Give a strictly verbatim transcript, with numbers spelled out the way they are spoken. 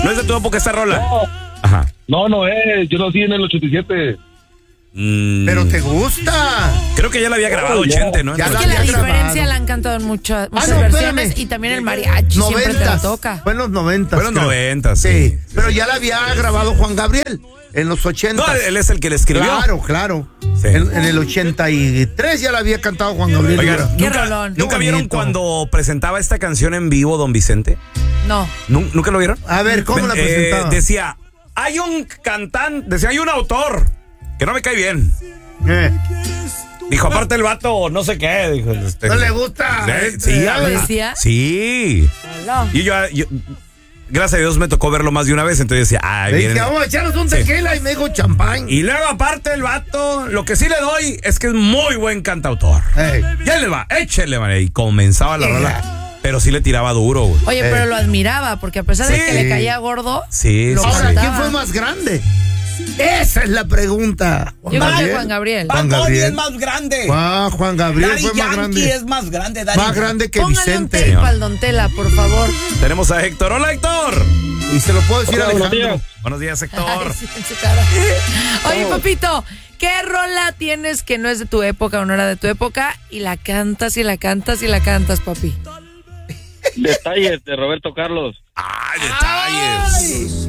¿No es de tu época esta rola? No, Ajá. no, no es. Yo nací en el ochenta y siete. Mm, Pero te gusta. creo que ya la había grabado Oh, ya. Chente, ¿no? Ya Es la que la había diferencia grabado. la han cantado en muchas, muchas no, versiones espérame. y también el mariachi siempre te lo Noventas. toca. Fue en los noventas. Fue en los creo. noventas, sí. Sí, pero ya la había grabado Juan Gabriel en los ochentas. No, él es el que le escribió. Claro, claro. Sí. En, en el ochenta y tres ya la había cantado Juan Gabriel. Oigan, Qué ¿nunca, rolón. ¿nunca Qué vieron bonito. cuando presentaba esta canción en vivo Don Vicente? No. ¿Nu- ¿Nunca lo vieron? A ver, ¿cómo la Eh, presentaba? decía, hay un cantante, decía, hay un autor que no me cae bien. Eh, Dijo, aparte el vato, no sé qué. Dijo, este, ¿No le gusta? Sí, sí, Ah, a- ¿decía? Sí. No. Y yo, yo- gracias a Dios me tocó verlo más de una vez, entonces decía, ay, Le viene. dije, vamos a echarnos un Sí. tequila y me dijo champán. Y luego aparte el vato, lo que sí le doy es que es muy buen cantautor. Ey. Ya le va, échele, man. Y comenzaba la rola, pero sí le tiraba duro, güey. Oye, Eh. pero lo admiraba porque a pesar de Sí. que le caía gordo, Sí, lo sí, Ahora, sí. ¿quién fue más grande? Esa es la pregunta. Yo creo que Juan Gabriel. Juan Bad Bunny Gabriel. es más grande. Juan, Juan Gabriel Daddy fue más Yankee grande. es más grande. Daddy Más Yankee. grande que Póngale un Vicente. tape al Don Tela, por favor. Tenemos a Héctor. Hola, Héctor. Y se lo puedo decir a Hola, buenos Alejandro. días. Buenos días, Ay, Héctor. sí, en su cara. Oye, papito, ¿qué rola tienes que no es de tu época o no era de tu época? Y la cantas y la cantas y la cantas, papi. Detalles de Roberto Carlos. Ay, detalles.